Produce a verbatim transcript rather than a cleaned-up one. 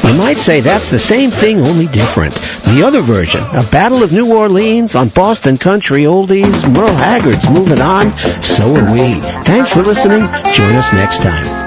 You might say that's the same thing, only different. The other version, a Battle of New Orleans on Boston Country Oldies. Merle Haggard's moving on. So are we. Thanks for listening. Join us next time.